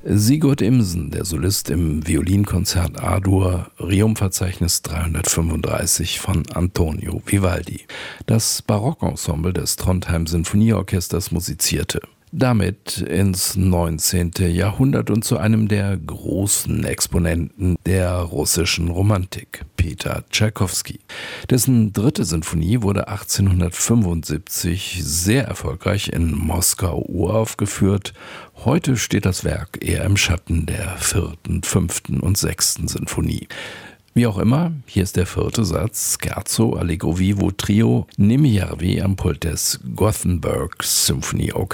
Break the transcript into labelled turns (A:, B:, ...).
A: Sigurd Imsen, der Solist im Violinkonzert A-Dur, Rerum-Verzeichnis 335 von Antonio Vivaldi. Das Barockensemble des Trondheim Sinfonieorchesters musizierte damit ins 19. Jahrhundert und zu einem der großen Exponenten der russischen Romantik, Peter Tschaikowski. Dessen dritte Sinfonie wurde 1875 sehr erfolgreich in Moskau uraufgeführt. Heute steht das Werk eher im Schatten der vierten, fünften und sechsten Sinfonie. Wie auch immer, hier ist der vierte Satz, Scherzo Allegro Vivo Trio, Nimi Järvi am Pult des Gothenburg Symphony Orchestra.